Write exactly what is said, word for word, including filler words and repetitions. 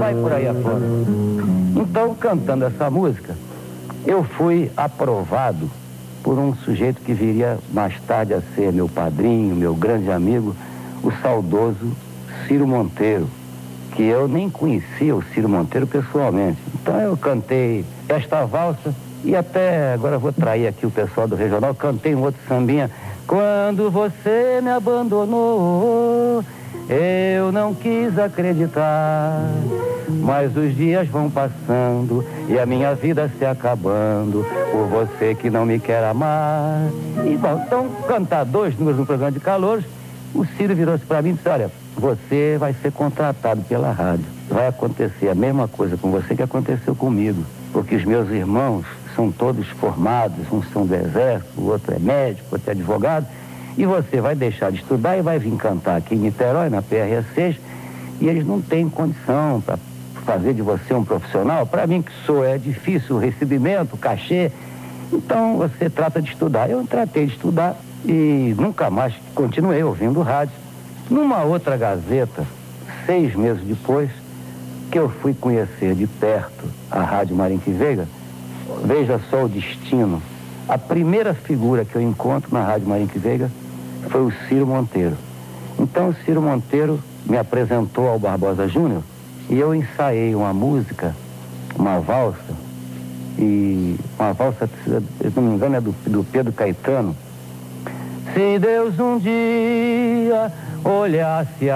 vai por aí afora. Então, cantando essa música, eu fui aprovado por um sujeito que viria mais tarde a ser meu padrinho, meu grande amigo, o saudoso Ciro Monteiro, que eu nem conhecia o Ciro Monteiro pessoalmente. Então eu cantei esta valsa e até agora vou trair aqui o pessoal do regional, cantei um outro sambinha. Quando você me abandonou, eu não quis acreditar, mas os dias vão passando e a minha vida se acabando por você que não me quer amar. E bom, então cantar dois números no programa de calouros, o Ciro virou-se para mim e disse: olha, você vai ser contratado pela rádio. Vai acontecer a mesma coisa com você que aconteceu comigo, porque os meus irmãos são todos formados, uns são do exército, o outro é médico, o outro é advogado, e você vai deixar de estudar e vai vir cantar aqui em Niterói, na P R seis, e eles não têm condição para fazer de você um profissional. Para mim que sou, é difícil o recebimento, o cachê, então você trata de estudar. Eu tratei de estudar e nunca mais continuei ouvindo rádio. Numa outra Gazeta, seis meses depois, que eu fui conhecer de perto a Rádio Marinque Veiga, veja só o destino. A primeira figura que eu encontro na Rádio Marinque Veiga foi o Ciro Monteiro. Então o Ciro Monteiro me apresentou ao Barbosa Júnior e eu ensaiei uma música, uma valsa, e uma valsa, se não me engano, é do, do Pedro Caetano. Se Deus um dia olhasse a